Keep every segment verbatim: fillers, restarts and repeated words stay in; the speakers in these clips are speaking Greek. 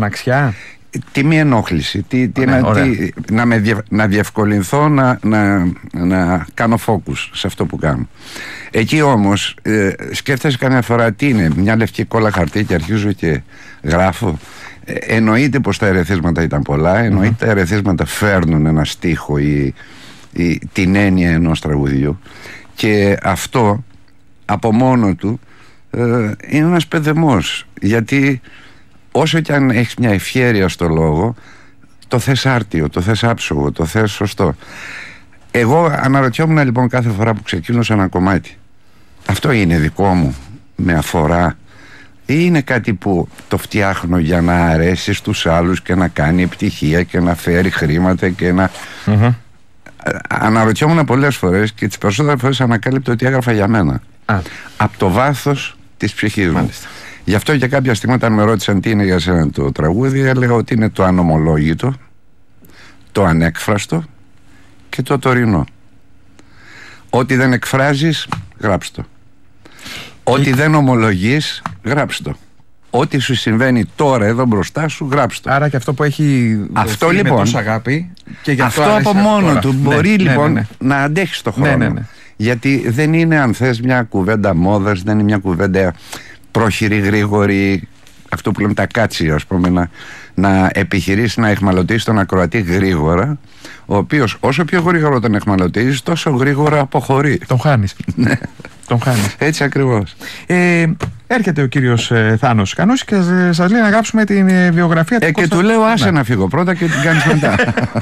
μοναξιά. Τι μη ενόχληση, τι, τι, ναι, να, τι, να, με διευ, να διευκολυνθώ να, να, να κάνω focus σε αυτό που κάνω. Εκεί όμως ε, σκέφτεσαι καμιά φορά τι είναι, μια λευκή κόλλα χαρτί και αρχίζω και γράφω. Ε, εννοείται πως τα ερεθίσματα ήταν πολλά, εννοείται mm-hmm. τα ερεθίσματα φέρνουν ένα στίχο ή, ή την έννοια ενός τραγουδιού, και αυτό από μόνο του ε, είναι ένας παιδεμός, γιατί όσο κι αν έχεις μια ευχέρεια στο λόγο, το θες άρτιο, το θες άψογο, το θες σωστό. Εγώ αναρωτιόμουν λοιπόν κάθε φορά που ξεκίνωσα ένα κομμάτι, αυτό είναι δικό μου, με αφορά, ή είναι κάτι που το φτιάχνω για να αρέσει στους άλλους και να κάνει επιτυχία και να φέρει χρήματα και να... Mm-hmm. Αναρωτιόμουν πολλές φορές, και τις περισσότερες φορές ανακάλυπτω ότι έγραφα για μένα. Ah. Από το βάθος της ψυχής μου. Μάλιστα. Γι' αυτό και κάποια στιγμή όταν με ρώτησαν τι είναι για σένα το τραγούδι, έλεγα ότι είναι το ανομολόγητο, το ανέκφραστο και το τωρινό. Ό,τι δεν εκφράζεις, γράψ' το. Ό,τι δεν ομολογείς, γράψ' το. Ό,τι σου συμβαίνει τώρα εδώ μπροστά σου, γράψ' το. Άρα και αυτό που έχει αυτό, λοιπόν, με τόσο αγάπη και γι' αυτό, αυτό από μόνο τώρα. του μπορεί ναι, λοιπόν ναι, ναι, ναι. να αντέχει το χρόνο. Ναι, ναι, ναι. Γιατί δεν είναι, αν θες, μια κουβέντα μόδας, δεν είναι μια κουβέντα πρόχειρη, γρήγορη, αυτό που λέμε τα κάτσια, ας πούμε, να, να επιχειρήσει να εχμαλωτήσει τον ακροατή γρήγορα, ο οποίος όσο πιο γρήγορα τον εχμαλωτίζεις, τόσο γρήγορα αποχωρεί. Τον χάνεις. Ναι. Τον χάνεις. Έτσι ακριβώς. Ε, έρχεται ο κύριος ε, Θάνος Κανός και σας λέει να γράψουμε την ε, βιογραφία του ε, Κώστα. Και του λέω άσε ναι. να φύγω πρώτα και την κάνεις μετά.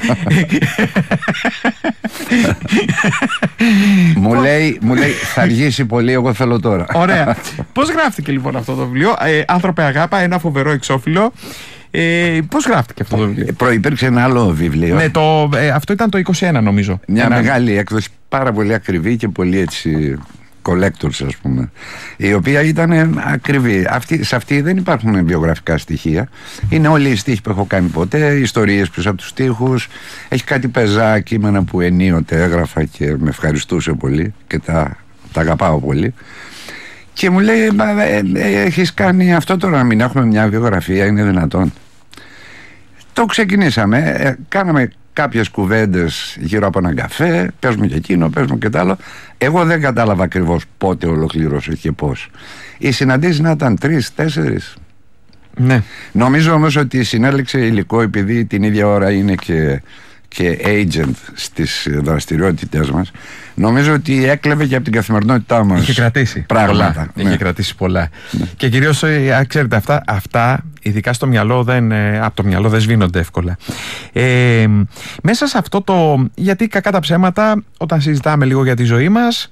μου, λέει, μου λέει θα αργήσει πολύ, εγώ θέλω τώρα. Ωραία. Πώς γράφτηκε λοιπόν αυτό το βιβλίο? ε, Άνθρωπε αγάπα, ένα φοβερό εξώφυλλο. Ε, πώς γράφτηκε αυτό το βιβλίο? Ε, προϋπήρξε ένα άλλο βιβλίο. Ναι, το, ε, αυτό ήταν το είκοσι ένα νομίζω. Μια ένα... μεγάλη έκδοση, πάρα πολύ ακριβή και πολύ έτσι collectors, ας πούμε, η οποία ήταν ακριβή. Αυτή, σε αυτή δεν υπάρχουν βιογραφικά στοιχεία. Είναι όλοι οι στίχοι που έχω κάνει ποτέ, ιστορίες πίσω από τους στίχους. Έχει κάτι πεζά κείμενα που ενίοτε έγραφα και με ευχαριστούσε πολύ και τα, τα αγαπάω πολύ. Και μου λέει, ε, ε, έχεις κάνει αυτό τώρα, να μην έχουμε μια βιογραφία, είναι δυνατόν? Το ξεκινήσαμε, ε, κάναμε κάποιες κουβέντες γύρω από έναν καφέ, πες μου και εκείνο, πες μου και τ' άλλο. Εγώ δεν κατάλαβα ακριβώς πότε ολοκλήρωσε και πώς. Οι συναντήσεις να ήταν τρεις, τέσσερις. Ναι. Νομίζω όμως ότι συνέλεξε υλικό, επειδή την ίδια ώρα είναι και, και agent στις δραστηριότητες μας. Νομίζω ότι έκλεβε και από την καθημερινότητά μας. Είχε κρατήσει πράγματα. Πολλά. Ναι. Είχε κρατήσει πολλά. Ναι. Και κυρίως, ξέρετε, αυτά, αυτά ειδικά στο μυαλό δεν, από το μυαλό δεν σβήνονται εύκολα. Ε, μέσα σε αυτό το... Γιατί κακά τα ψέματα, όταν συζητάμε λίγο για τη ζωή μας,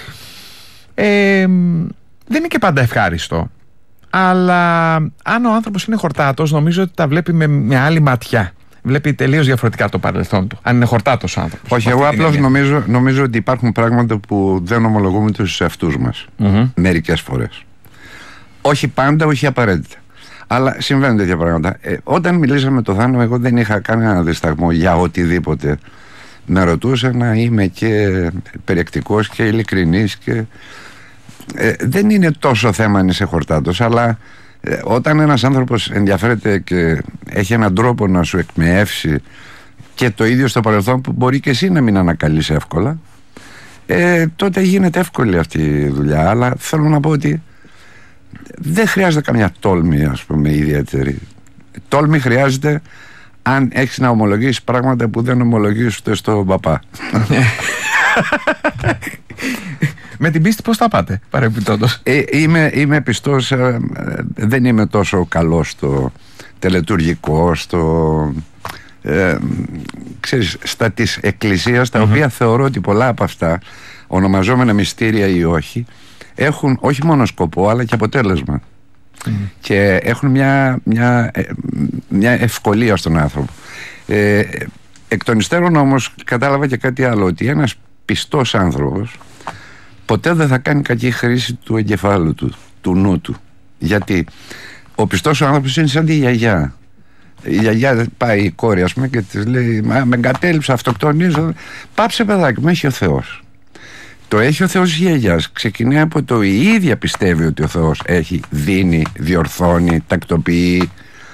ε, δεν είναι και πάντα ευχάριστο. Αλλά αν ο άνθρωπος είναι χορτάτος, νομίζω ότι τα βλέπει με, με άλλη ματιά. Βλέπει τελείως διαφορετικά το παρελθόν του. Αν είναι χορτάτος ο άνθρωπος. Όχι, εγώ απλώς νομίζω, νομίζω ότι υπάρχουν πράγματα που δεν ομολογούμε τους εαυτούς μας. Mm-hmm. Μερικές φορές. Όχι πάντα, όχι απαραίτητα. Αλλά συμβαίνουν τέτοια πράγματα. Ε, όταν μιλήσαμε με τον Θάνο, εγώ δεν είχα κανένα δισταγμό για οτιδήποτε. Με ρωτούσε να είμαι και περιεκτικός και ειλικρινής. Και... Ε, δεν είναι τόσο θέμα αν είσαι χορτάτος, αλλά ε, όταν ένας άνθρωπος ενδιαφέρεται και έχει έναν τρόπο να σου εκμεεύσει και το ίδιο στο παρελθόν που μπορεί και εσύ να μην ανακαλείς εύκολα, ε, τότε γίνεται εύκολη αυτή η δουλειά. Αλλά θέλω να πω ότι δεν χρειάζεται καμιά τόλμη, ας πούμε, ιδιαίτερη. Τόλμη χρειάζεται αν έχεις να ομολογήσεις πράγματα που δεν ομολογείς ούτε στον παπά. Με την πίστη πώς θα πάτε, παρεμπιπτόντως? Ε, είμαι, είμαι πιστός, ε, δεν είμαι τόσο καλός στο τελετουργικό, στο... Ε, ξέρεις, στα της εκκλησίας, τα mm-hmm. οποία θεωρώ ότι πολλά από αυτά, ονομαζόμενα μυστήρια ή όχι, έχουν όχι μόνο σκοπό αλλά και αποτέλεσμα. Mm. Και έχουν μια, μια, μια ευκολία στον άνθρωπο. Ε, εκ των υστέρων όμως κατάλαβα και κάτι άλλο, ότι ένας πιστός άνθρωπος ποτέ δεν θα κάνει κακή χρήση του εγκεφάλου του, του νου του. Γιατί ο πιστός άνθρωπος είναι σαν τη γιαγιά. Η γιαγιά πάει η κόρη, ας πούμε, και της λέει, μα με εγκατέλειψε, αυτοκτονίζω. Πάψε παιδάκι μου, έχει ο Θεός. Το έχει ο Θεός της γιαγιάς ξεκινάει από το η ίδια πιστεύει ότι ο Θεός έχει, δίνει, διορθώνει, τακτοποιεί.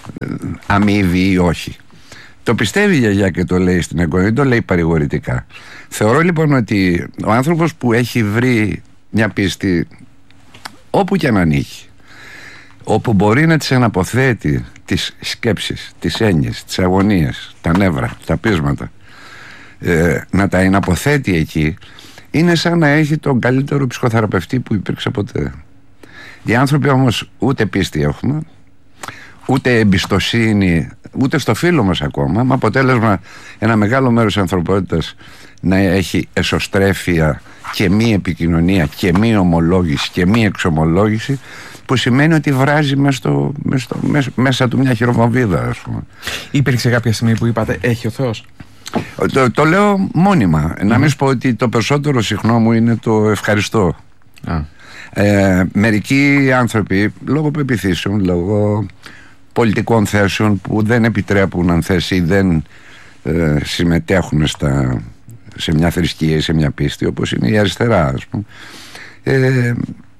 αμείβει ή όχι. Το πιστεύει η γιαγιά και το λέει στην εγγονή, δεν το λέει παρηγορητικά. Θεωρώ λοιπόν ότι ο άνθρωπος που έχει βρει μια πίστη όπου και να ανήκει, όπου μπορεί να τις αναποθέτει τις σκέψεις, τις έννοιες, τις αγωνίες, τα νεύρα, τα πείσματα, ε, να τα εναποθέτει εκεί, είναι σαν να έχει τον καλύτερο ψυχοθεραπευτή που υπήρξε ποτέ. Οι άνθρωποι όμως ούτε πίστη έχουμε, ούτε εμπιστοσύνη, ούτε στο φίλο μας ακόμα, με αποτέλεσμα ένα μεγάλο μέρος της ανθρωπότητας να έχει εσωστρέφεια και μη επικοινωνία και μη ομολόγηση και μη εξομολόγηση, που σημαίνει ότι βράζει μέσα, στο, μέσα, στο, μέσα, μέσα του μια χειροβομβίδα, ας πούμε. Υπήρξε κάποια στιγμή που είπατε έχει ο Θεός? Το, το λέω μόνιμα. Mm-hmm. Να μην σου πω ότι το περισσότερο συχνό μου είναι το ευχαριστώ. Ah. Ε, μερικοί άνθρωποι, λόγω πεποιθήσεων, λόγω πολιτικών θέσεων που δεν επιτρέπουν, αν θες, ή δεν ε, συμμετέχουν στα, σε μια θρησκεία ή σε μια πίστη, όπως είναι η αριστερά, ας πούμε. Ε,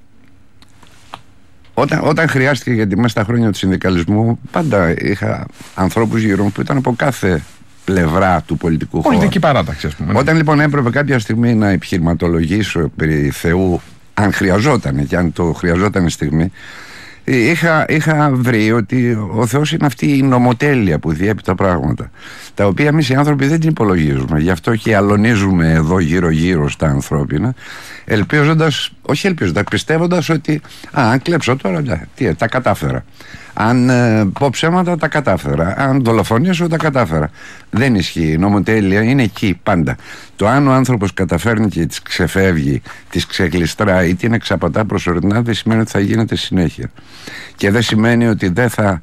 όταν, όταν χρειάστηκε, γιατί μέσα στα χρόνια του συνδικαλισμού πάντα είχα ανθρώπους γύρω μου που ήταν από κάθε πλευρά του πολιτικού χώρου. Πολιτική παράταξη, ας πούμε. Όταν λοιπόν έπρεπε κάποια στιγμή να επιχειρηματολογήσω περί Θεού, αν χρειαζόταν και αν το χρειαζόταν στιγμή, είχα, είχα βρει ότι ο Θεός είναι αυτή η νομοτέλεια που διέπει τα πράγματα, τα οποία εμείς οι άνθρωποι δεν την υπολογίζουμε. Γι' αυτό και αλωνίζουμε εδώ γύρω γύρω στα ανθρώπινα, ελπίζοντας, όχι ελπίζοντας, πιστεύοντας ότι α, αν κλέψω τώρα, τι, τα κατάφερα. Αν ε, πω ψέματα, τα κατάφερα. Αν δολοφονήσω, τα κατάφερα. Δεν ισχύει. Η νομοτέλεια είναι εκεί πάντα. Το αν ο άνθρωπος καταφέρνει και τις ξεφεύγει, τις ξεκλειστρά ή την εξαπατά προσωρινά, δεν σημαίνει ότι θα γίνεται συνέχεια. Και δεν σημαίνει ότι δεν θα.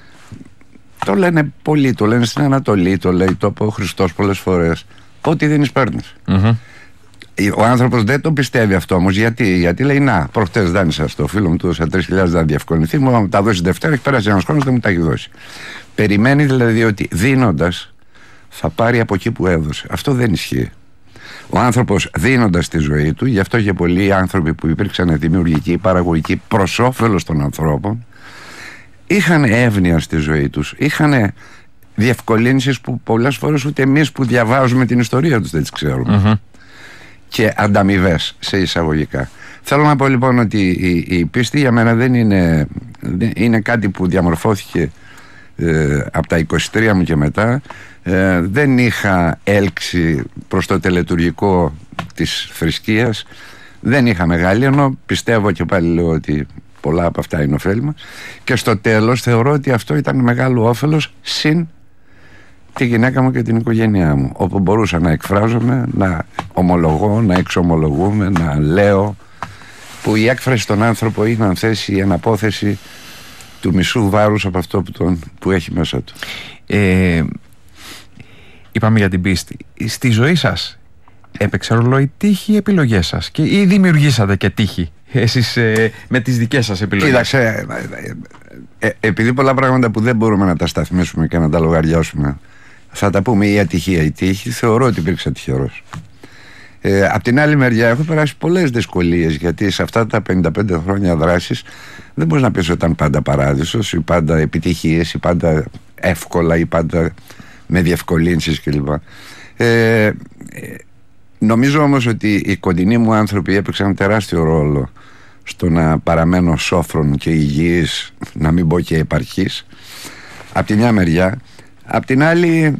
Το λένε πολλοί, το λένε στην Ανατολή, το λέει, το είπε ο Χριστός πολλές φορές. Ό,τι δεν εισπέρνεις. Mm-hmm. Ο άνθρωπος δεν το πιστεύει αυτό όμως. Γιατί, γιατί λέει, να, προχτές δάνεισα στο φίλο μου, του έδωσα τρεις χιλιάδες να διευκολυνθεί, μου τα δώσει Δευτέρα, έχει περάσει ένας χρόνος, δεν μου τα έχει δώσει. Περιμένει δηλαδή ότι δίνοντας θα πάρει από εκεί που έδωσε. Αυτό δεν ισχύει. Ο άνθρωπος δίνοντας τη ζωή του, γι' αυτό και πολλοί άνθρωποι που υπήρξαν δημιουργικοί, παραγωγικοί προς όφελος των ανθρώπων, είχαν εύνοια στη ζωή τους, είχαν διευκολύνσεις που πολλές φορές ούτε εμείς που διαβάζουμε την ιστορία τους δεν τις ξέρουμε. Mm-hmm. Και ανταμοιβές σε εισαγωγικά. Θέλω να πω λοιπόν ότι η, η πίστη για μένα δεν είναι, δεν, είναι κάτι που διαμορφώθηκε ε, από τα είκοσι τρία μου και μετά. ε, δεν είχα έλξη προς το τελετουργικό της θρησκείας, δεν είχα μεγάλη, ενώ πιστεύω και πάλι λέω ότι πολλά από αυτά είναι ωφέλιμα, και στο τέλος θεωρώ ότι αυτό ήταν μεγάλο όφελος συν τη γυναίκα μου και την οικογένειά μου, όπου μπορούσα να εκφράζομαι, να ομολογώ, να εξομολογούμε, να λέω, που η έκφραση στον άνθρωπο είναι, αν θέσει, η αναπόθεση του μισού βάρους από αυτό που, τον, που έχει μέσα του. ε, Είπαμε για την πίστη. Στη ζωή σας έπαιξε ρόλο η τύχη, οι επιλογές σας, και ή δημιουργήσατε και τύχη εσείς ε, με τις δικές σας επιλογές? Κοίταξε, ε, ε, επειδή πολλά πράγματα που δεν μπορούμε να τα σταθμίσουμε και να τα λογαριάσουμε, θα τα πούμε η ατυχία, η τύχη, θεωρώ ότι υπήρξα τυχερός. Ε, απ' την άλλη μεριά έχω περάσει πολλές δυσκολίες, γιατί σε αυτά τα πενήντα πέντε χρόνια δράσης δεν μπορείς να πεις ότι ήταν πάντα παράδεισος ή πάντα επιτυχίες ή πάντα εύκολα ή πάντα με διευκολύνσεις κλπ. Ε, νομίζω όμως ότι οι κοντινοί μου άνθρωποι έπαιξαν τεράστιο ρόλο στο να παραμένω σόφρον και υγιής, να μην πω και επαρχής, απ' τη μια μεριά. Απ' την άλλη,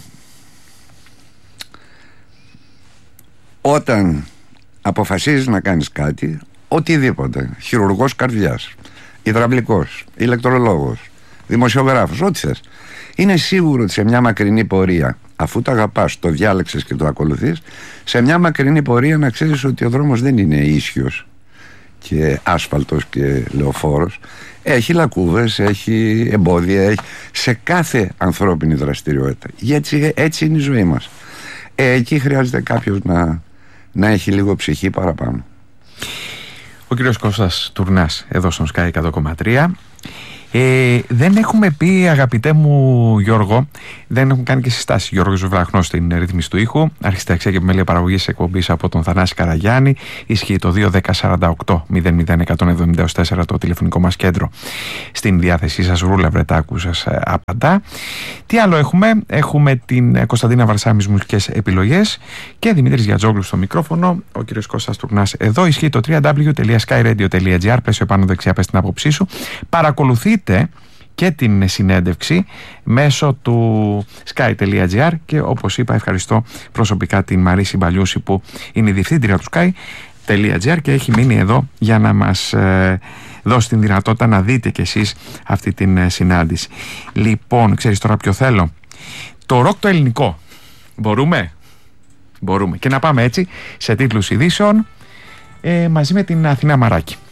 όταν αποφασίζεις να κάνεις κάτι, οτιδήποτε, χειρουργός καρδιάς, υδραυλικός, ηλεκτρολόγος, δημοσιογράφος, ό,τι θες, είναι σίγουρο ότι σε μια μακρινή πορεία, αφού το αγαπάς, το διάλεξες και το ακολουθείς, σε μια μακρινή πορεία να ξέρεις ότι ο δρόμος δεν είναι ίσιος και άσφαλτος και λεωφόρος. Έχει λακκούβες, έχει εμπόδια, έχει σε κάθε ανθρώπινη δραστηριότητα. Γιατί έτσι είναι η ζωή μας. Ε, εκεί χρειάζεται κάποιος να, να έχει λίγο ψυχή παραπάνω. Ο κύριος Κώστας Τουρνάς, εδώ στον Sky εκατό κόμμα τρία. Ε, δεν έχουμε πει, αγαπητέ μου Γιώργο, δεν έχουν κάνει και συστάσεις Γιώργος Βραχνός στην ρύθμιση του ήχου, αρχισταξία και επιμέλεια παραγωγής εκπομπής από τον Θανάση Καραγιάννη. Ισχύει το δύο δέκα σαράντα οκτώ μηδέν μηδέν εκατόν εβδομήντα τέσσερα το τηλεφωνικό μας κέντρο στην διάθεσή σας. Ρούλα Βρετάκου σας απαντά. Τι άλλο έχουμε? Έχουμε την Κωνσταντίνα Βαρσάμις μουσικές επιλογές και Δημήτρης Γιατζόγλου στο μικρόφωνο. Ο κύριος Κώστας Τουρνάς εδώ. Ισχύει το double-u double-u double-u τελεία sky radio τελεία gr. Πέσω επάνω δεξιά, πες την άποψή σου. Παρακολουθείτε και την συνέντευξη μέσω του sky.gr και όπως είπα ευχαριστώ προσωπικά την Μαρίση Μπαλιούση που είναι η διευθύντρια του sky.gr και έχει μείνει εδώ για να μας ε, δώσει την δυνατότητα να δείτε κι εσείς αυτή την ε, συνάντηση. Λοιπόν, ξέρεις τώρα ποιο θέλω? Το ροκ το ελληνικό. Μπορούμε? Μπορούμε. Και να πάμε έτσι σε τίτλους ειδήσεων ε, μαζί με την Αθηνά Μαράκη.